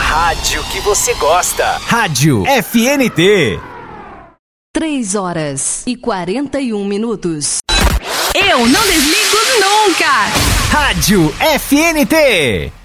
rádio que você gosta. Rádio FNT. 3h41. Eu não desligo nunca. Rádio FNT.